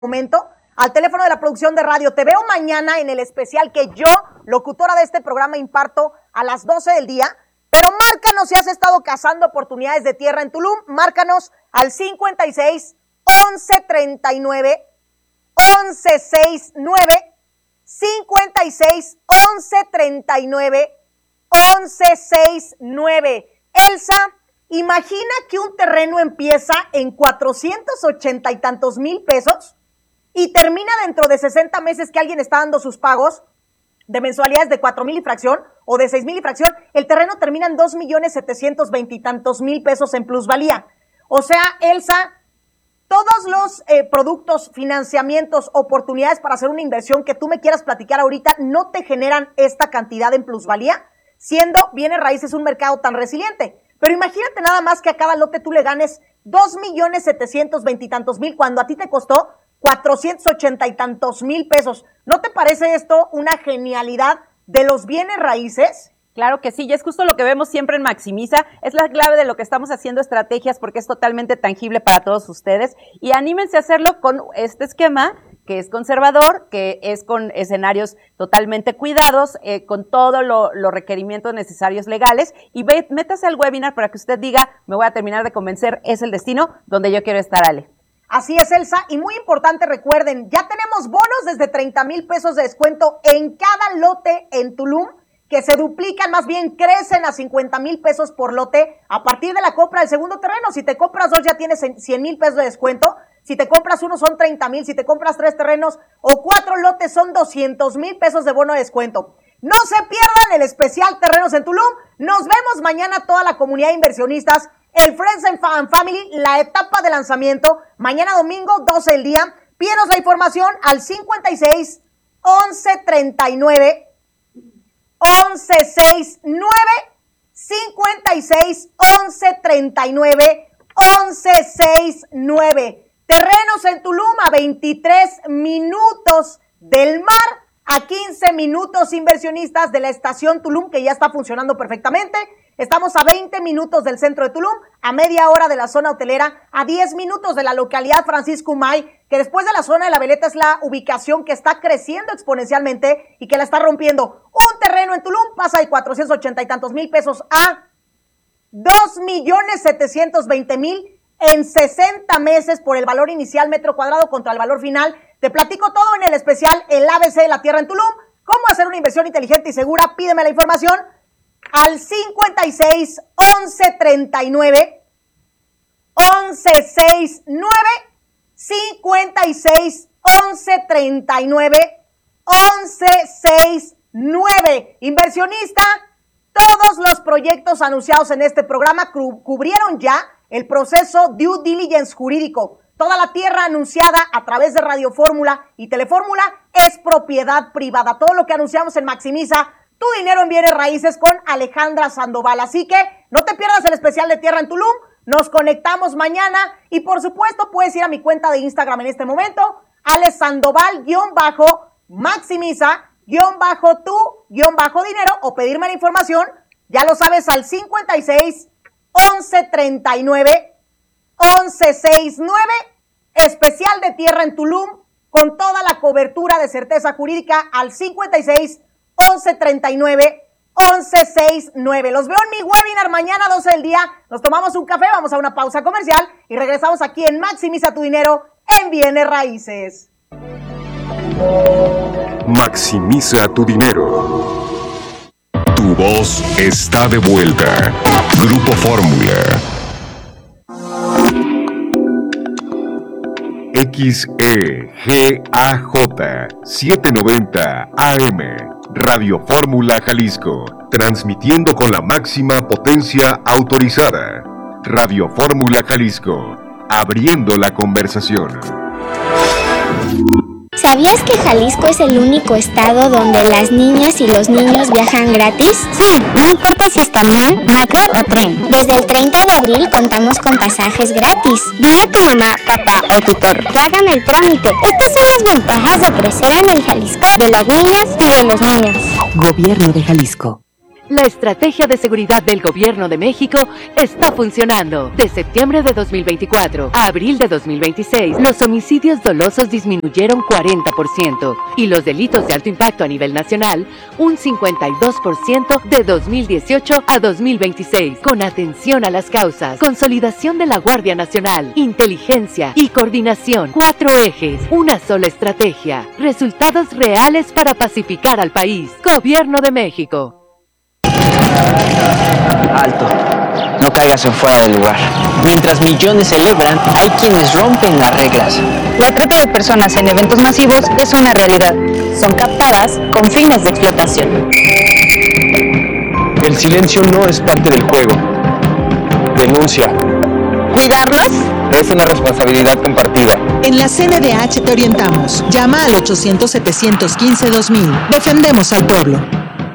momento al teléfono de la producción de radio. Te veo mañana en el especial que yo, locutora de este programa, imparto a las 12 del día. Pero márcanos si has estado cazando oportunidades de tierra en Tulum. Márcanos al 56 11 39 11 69 56 11 39 11 69. Elsa, imagina que un terreno empieza en 480 y tantos mil pesos y termina dentro de 60 meses que alguien está dando sus pagos de mensualidades de 4,000 y fracción o de 6,000 y fracción. El terreno termina en 2,720,000 y tantos mil pesos en plusvalía. O sea, Elsa, todos los productos, financiamientos, oportunidades para hacer una inversión que tú me quieras platicar ahorita no te generan esta cantidad en plusvalía, siendo bienes raíces un mercado tan resiliente. Pero imagínate nada más que a cada lote tú le ganes 2,720,000 y tantos mil cuando a ti te costó 480 y tantos mil pesos. ¿No te parece esto una genialidad de los bienes raíces? Claro que sí, y es justo lo que vemos siempre en Maximiza, es la clave de lo que estamos haciendo estrategias porque es totalmente tangible para todos ustedes y anímense a hacerlo con este esquema que es conservador, que es con escenarios totalmente cuidados, con todos los requerimientos necesarios legales y métase al webinar para que usted diga, me voy a terminar de convencer, es el destino donde yo quiero estar, Ale. Así es, Elsa, y muy importante, recuerden, ya tenemos bonos desde 30,000 pesos de descuento en cada lote en Tulum, que se duplican, más bien crecen a 50,000 pesos por lote a partir de la compra del segundo terreno. Si te compras dos ya tienes 100,000 pesos de descuento, si te compras uno son 30,000, si te compras 3 terrenos o 4 lotes son 200,000 pesos de bono de descuento. No se pierdan el especial Terrenos en Tulum, nos vemos mañana toda la comunidad de inversionistas, el Friends and Family, la etapa de lanzamiento, mañana domingo 12 del día. Pídenos la información al 56 11 39 11 69 56 11 39 11 69. Terrenos en Tulum a 23 minutos del mar, a 15 minutos inversionistas de la estación Tulum, que ya está funcionando perfectamente. Estamos a 20 minutos del centro de Tulum, a media hora de la zona hotelera, a 10 minutos de la localidad Francisco Umay, que después de la zona de La Veleta es la ubicación que está creciendo exponencialmente y que la está rompiendo. Un terreno en Tulum pasa de 480 y tantos mil pesos a 2,720,000 en 60 meses por el valor inicial metro cuadrado contra el valor final. Te platico todo en el especial El ABC de la Tierra en Tulum. ¿Cómo hacer una inversión inteligente y segura? Pídeme la información al 56 11 39 11 69 56 11 39 11 69. Inversionista, todos los proyectos anunciados en este programa cubrieron ya el proceso due diligence jurídico. Toda la tierra anunciada a través de Radio Fórmula y Telefórmula es propiedad privada. Todo lo que anunciamos en Maximiza tu dinero en bienes raíces con Alejandra Sandoval. Así que no te pierdas el especial de Tierra en Tulum. Nos conectamos mañana y por supuesto puedes ir a mi cuenta de Instagram en este momento, Ale Sandoval_Maximiza_tu_dinero o pedirme la información, ya lo sabes, al 56 11 39 11 69, especial de Tierra en Tulum con toda la cobertura de certeza jurídica al 56 11 39 11 69. Los veo en mi webinar mañana 12 del día. Nos tomamos un café, vamos a una pausa comercial y regresamos aquí en Maximiza tu dinero en bienes raíces. Maximiza tu dinero. Tu voz está de vuelta. Grupo Fórmula. XEGAJ 790 AM. Radio Fórmula Jalisco, transmitiendo con la máxima potencia autorizada. Radio Fórmula Jalisco, abriendo la conversación. ¿Sabías que Jalisco es el único estado donde las niñas y los niños viajan gratis? Sí, no importa si es camión, macro o tren. Desde el 30 de abril contamos con pasajes gratis. Dile a tu mamá, papá o tutor que hagan el trámite. Estas son las ventajas de crecer en el Jalisco de las niñas y de los niños. Gobierno de Jalisco. La estrategia de seguridad del Gobierno de México está funcionando. De septiembre de 2024 a abril de 2026, los homicidios dolosos disminuyeron 40% y los delitos de alto impacto a nivel nacional un 52% de 2018 a 2026. Con atención a las causas, consolidación de la Guardia Nacional, inteligencia y coordinación. 4 ejes, una sola estrategia. Resultados reales para pacificar al país. Gobierno de México. Alto, no caigas en fuera del lugar. Mientras millones celebran, hay quienes rompen las reglas. La trata de personas en eventos masivos es una realidad. Son captadas con fines de explotación. El silencio no es parte del juego. Denuncia. ¿Cuidarlos? Es una responsabilidad compartida. En la CNDH te orientamos. Llama al 800-715-2000. Defendemos al pueblo.